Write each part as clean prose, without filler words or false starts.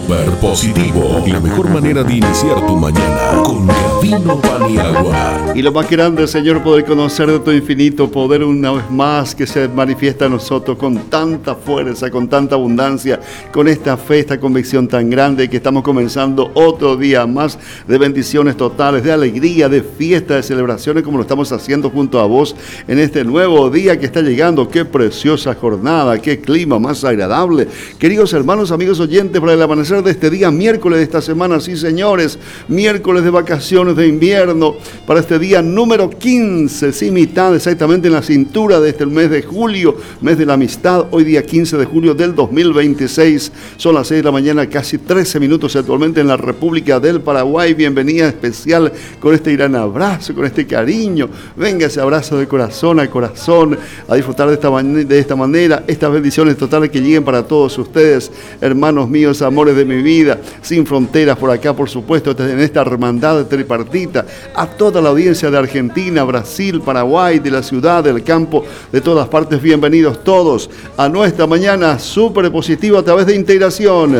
Super positivo, la mejor manera de iniciar tu mañana con Gavino Paniagua. Y lo más grande, Señor, poder conocer de tu infinito poder una vez más que se manifiesta en nosotros con tanta fuerza, con tanta abundancia, con esta fe, esta convicción tan grande que estamos comenzando otro día más de bendiciones totales, de alegría, de fiesta, de celebraciones como lo estamos haciendo junto a vos en este nuevo día que está llegando. Qué preciosa jornada, qué clima más agradable. Queridos hermanos, amigos oyentes, para el amanecer de este día, miércoles de esta semana, sí señores, miércoles de vacaciones de invierno, para este día número 15, sí, mitad exactamente en la cintura de este mes de julio, mes de la amistad, hoy día 15 de julio del 2026, son las 6 de la mañana, casi 13 minutos actualmente en la República del Paraguay. Bienvenida especial con este gran abrazo, con este cariño, venga ese abrazo de corazón a corazón, a disfrutar de esta manera, estas bendiciones totales que lleguen para todos ustedes, hermanos míos, amores de mi vida, sin fronteras por acá, por supuesto, en esta hermandad tripartita, a toda la audiencia de Argentina, Brasil, Paraguay, de la ciudad, del campo, de todas partes, bienvenidos todos a nuestra mañana súper positiva a través de Integración.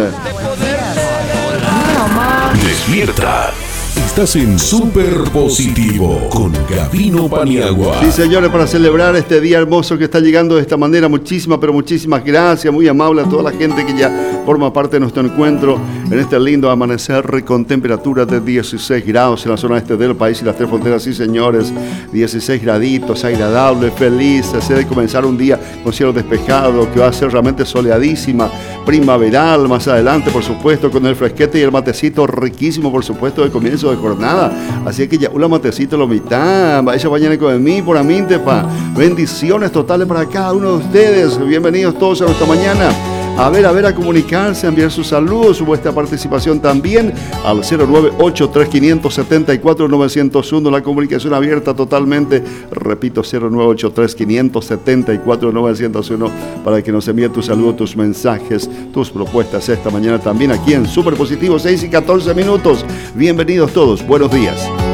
Despierta. Estás en Super Positivo con Gavino Paniagua. Sí, señores, para celebrar este día hermoso que está llegando de esta manera, muchísimas, pero muchísimas gracias, muy amable a toda la gente que ya forma parte de nuestro encuentro en este lindo amanecer con temperaturas de 16 grados en la zona este del país y las tres fronteras. Sí, señores, 16 graditos, agradable, feliz, se de comenzar un día con cielo despejado, que va a ser realmente soleadísima, primaveral, más adelante, por supuesto, con el fresquete y el matecito riquísimo, por supuesto, de comienzo de jornada. Así que ya, un matecito lo mitad, vaya mañana con mí, por Amintepa. Bendiciones totales para cada uno de ustedes. Bienvenidos todos a nuestra mañana. A ver, a comunicarse, a enviar sus saludos, vuestra participación también al 098-3574-901, la comunicación abierta totalmente, repito, 098-3574-901, para que nos envíe tus saludos, tus mensajes, tus propuestas esta mañana también aquí en Super Positivo, 6 y 14 minutos. Bienvenidos todos, buenos días.